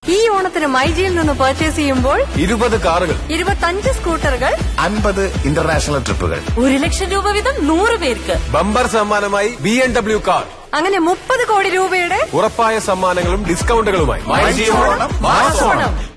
ഈ ഓണത്തിന് മൈജിയിൽ നിന്ന് പർച്ചേസ് ചെയ്യുമ്പോൾ 20 കാറുകൾ, 25 സ്കൂട്ടറുകൾ, 50 ഇന്റർനാഷണൽ ട്രിപ്പുകൾ, 1,00,000 രൂപ വീതം 100 പേർക്ക്. ബമ്പർ സമ്മാനമായി BMW കാർ. അങ്ങനെ 30 കോടി രൂപയുടെ ഉറപ്പായ സമ്മാനങ്ങളും ഡിസ്കൗണ്ടുകളുമായി. മൈജി ഓണം, മാസ് ഓണം.